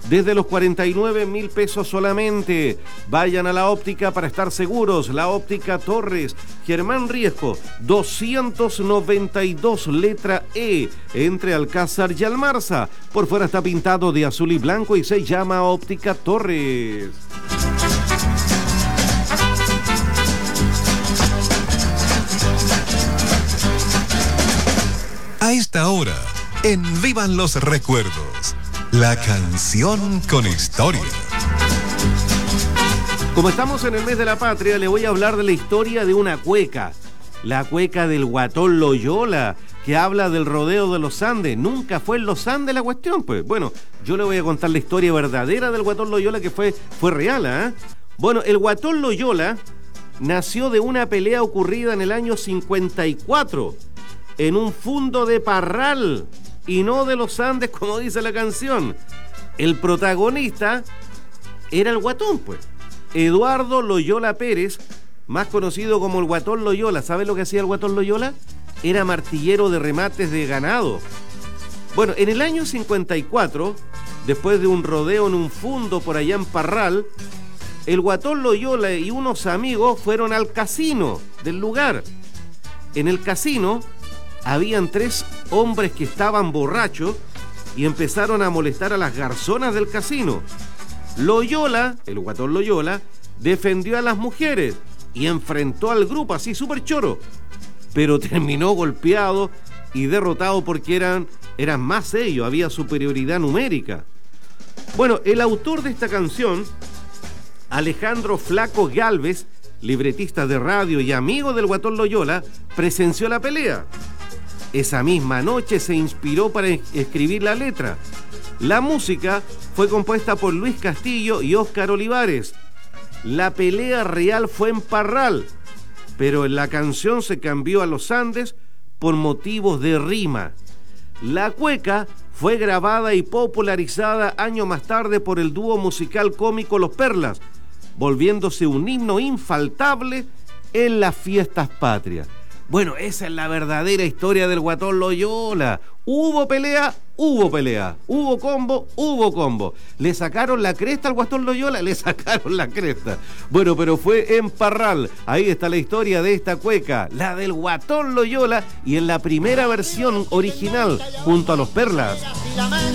desde los 49.000 pesos solamente. Vayan a la óptica para estar seguros. La óptica Torres, Germán Riesco, 292 letra E, entre Alcázar y Almarza. Por fuera está pintado de azul y blanco y se llama Óptica Torres. A esta hora, en Vivan los Recuerdos, la canción con historia. Como estamos en el mes de la patria, le voy a hablar de la historia de una cueca. La cueca del Guatón Loyola, que habla del rodeo de los Andes. Nunca fue en los Andes la cuestión, pues. Bueno, yo le voy a contar la historia verdadera del Guatón Loyola, que fue real, ¿eh? Bueno, el Guatón Loyola nació de una pelea ocurrida en el año 54, en un fundo de Parral, y no de los Andes, como dice la canción. El protagonista era el Guatón, pues. Eduardo Loyola Pérez, más conocido como el Guatón Loyola. ¿Sabe lo que hacía el Guatón Loyola? Era martillero de remates de ganado. Bueno, en el año 54, después de un rodeo en un fundo por allá en Parral, el Guatón Loyola y unos amigos fueron al casino del lugar. En el casino habían 3 hombres que estaban borrachos y empezaron a molestar a las garzonas del casino. Loyola, el Guatón Loyola, defendió a las mujeres y enfrentó al grupo así súper choro, pero terminó golpeado y derrotado porque eran más ellos, había superioridad numérica. Bueno, el autor de esta canción, Alejandro Flaco Gálvez, libretista de radio y amigo del Guatón Loyola, presenció la pelea. Esa misma noche se inspiró para escribir la letra. La música fue compuesta por Luis Castillo y Óscar Olivares. La pelea real fue en Parral, pero en la canción se cambió a los Andes por motivos de rima. La cueca fue grabada y popularizada años más tarde por el dúo musical cómico Los Perlas, volviéndose un himno infaltable en las fiestas patrias. Bueno, esa es la verdadera historia del Guatón Loyola. Hubo pelea, hubo pelea. Hubo combo, hubo combo. ¿Le sacaron la cresta al Guatón Loyola? Le sacaron la cresta. Bueno, pero fue en Parral. Ahí está la historia de esta cueca, la del Guatón Loyola, y en la primera versión original, junto a Los Perlas.